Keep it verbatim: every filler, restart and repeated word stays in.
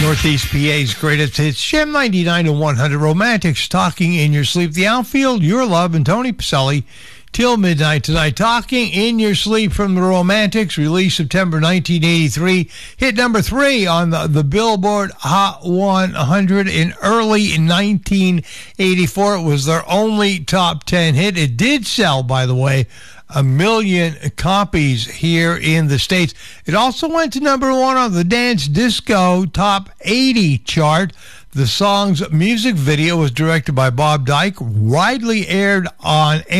Northeast P A's greatest hits, Gem ninety-nine to one hundred, Romantics, Talking in Your Sleep, The Outfield, Your Love, and Tony Pacelli, till midnight tonight. Talking in Your Sleep from the Romantics, released September nineteen eighty-three, hit number three on the, the Billboard Hot one hundred in early nineteen eighty-four. It was their only top ten hit. It did sell, by the way, a million copies here in the States. It also went to number one on the Dance Disco Top eighty chart. The song's music video was directed by Bob Dyke, widely aired on